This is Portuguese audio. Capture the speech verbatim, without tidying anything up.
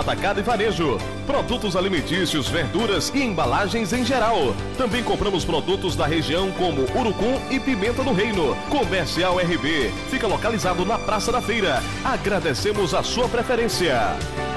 atacado e varejo. Produtos alimentícios, verduras e embalagens em geral. Também compramos produtos da região como urucum e pimenta do reino. Comercial R B. Fica localizado na Praça da Feira. Agradecemos a sua preferência.